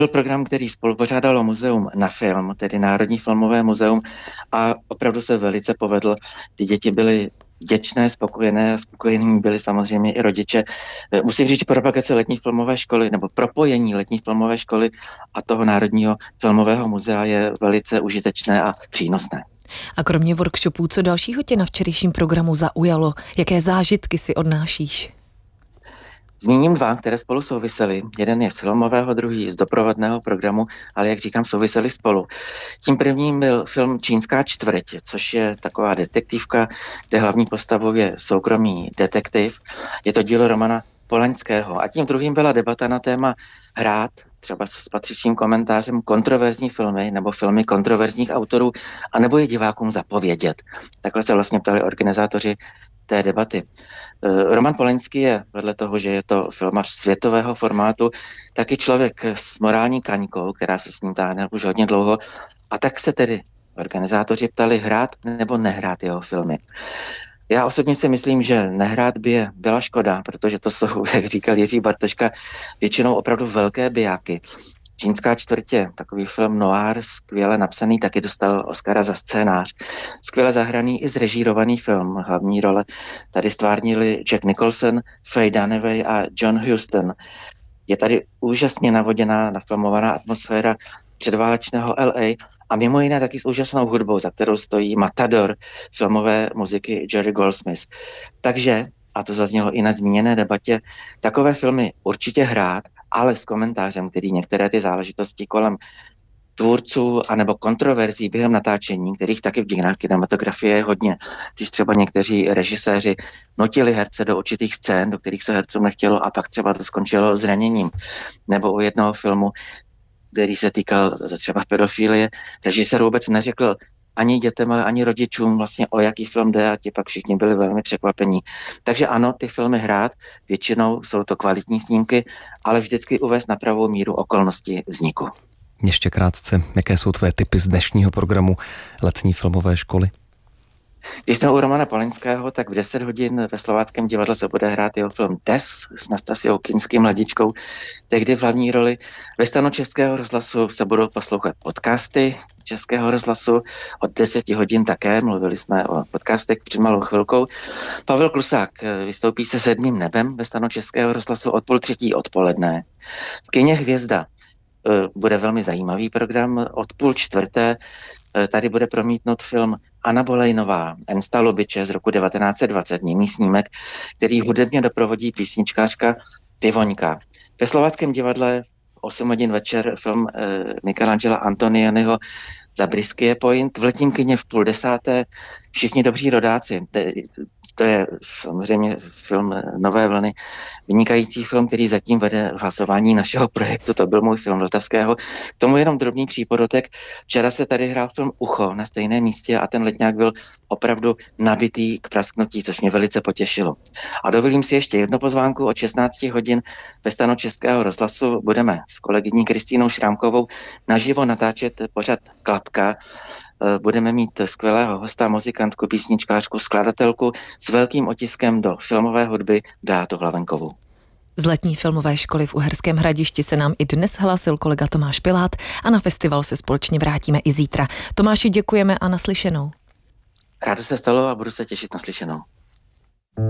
byl program, který spolupořádalo muzeum na film, tedy Národní filmové muzeum, a opravdu se velice povedl. Ty děti byly vděčné, spokojené a spokojenými byli samozřejmě i rodiče. Musím říct, že propagace letní filmové školy nebo propojení letní filmové školy a toho Národního filmového muzea je velice užitečné a přínosné. A kromě workshopů, co dalšího tě na včerejším programu zaujalo? Jaké zážitky si odnášíš? Zmíním dva, které spolu souvisely. Jeden je z filmového, druhý z doprovodného programu, ale jak říkám, souvisely spolu. Tím prvním byl film Čínská čtvrť, což je taková detektivka, kde hlavní postavou je soukromý detektiv. Je to dílo Romana Polaňského. A tím druhým byla debata na téma hrát, třeba s patřičným komentářem, kontroverzní filmy nebo filmy kontroverzních autorů, anebo je divákům zapovědět. Takhle se vlastně ptali organizátoři té debaty. Roman Polaňský je, vedle toho, že je to filmař světového formátu, taky člověk s morální kaňkou, která se s ním táhne už hodně dlouho. A tak se tedy organizátoři ptali hrát nebo nehrát jeho filmy. Já osobně si myslím, že nehrát by je byla škoda, protože to jsou, jak říkal Jiří Bartoška, většinou opravdu velké bijáky. Čínská čtvrť je takový film noir, skvěle napsaný, taky dostal Oscara za scénář. Skvěle zahraný i zrežírovaný film. Hlavní role tady stvárnili Jack Nicholson, Faye Dunaway a John Huston. Je tady úžasně navoděná, nafilmovaná atmosféra předválečného LA a mimo jiné taky s úžasnou hudbou, za kterou stojí Matador filmové muziky Jerry Goldsmith. Takže, a to zaznělo i na zmíněné debatě, takové filmy určitě hrát, ale s komentářem, který některé ty záležitosti kolem tvůrců anebo kontroverzí během natáčení, kterých taky v dějinách kinematografie je hodně. Když třeba někteří režiséři nutili herce do určitých scén, do kterých se hercům nechtělo a pak třeba to skončilo zraněním. Nebo u jednoho filmu, který se týkal třeba pedofilie, režisér vůbec neřekl ani dětem, ale ani rodičům vlastně o jaký film jde a ti pak všichni byli velmi překvapení. Takže ano, ty filmy hrát, většinou jsou to kvalitní snímky, ale vždycky uvést na pravou míru okolnosti vzniku. Ještě krátce, jaké jsou tvé tipy z dnešního programu letní filmové školy? Když jsme u Romana Polaňského, tak v 10 hodin ve Slováckém divadle se bude hrát jeho film Tess s Nastasiou Kinský mladičkou, tehdy v hlavní roli. Ve stanu Českého rozhlasu se budou poslouchat podcasty Českého rozhlasu od 10 hodin také, mluvili jsme o podcastech před malou chvilkou. Pavel Klusák vystoupí se 7. nebem ve stanu Českého rozhlasu od 2:30 odpoledne. V kině Hvězda bude velmi zajímavý program od 3:30. Tady bude promítnut film Anna Bolejnová, Ernsta Lubiče z roku 1920, němý snímek, který hudebně doprovodí písničkářka Pivoňka. Ve Slováckém divadle 8 hodin večer film Michelangela Antonioniho Zabriskie Point, v letním kině v 9:30 Všichni dobří rodáci. To je samozřejmě film Nové vlny, vynikající film, který zatím vede hlasování našeho projektu, to byl můj film Vltavského. K tomu jenom drobný přípodotek. Včera se tady hrál film Ucho na stejném místě a ten letňák byl opravdu nabitý k prasknutí, což mě velice potěšilo. A dovolím si ještě jednu pozvánku od 16 hodin ve stanu Českého rozhlasu. Budeme s kolegyní Kristýnou Šrámkovou naživo natáčet pořad Klapka. Budeme mít skvělého hosta, muzikantku, písničkářku, skladatelku s velkým otiskem do filmové hudby Beatu Hlavenkovou. Z letní filmové školy v Uherském Hradišti se nám i dnes hlásil kolega Tomáš Pilát a na festival se společně vrátíme i zítra. Tomáši, děkujeme a naslyšenou. Rádo se stalo a budu se těšit na slyšenou.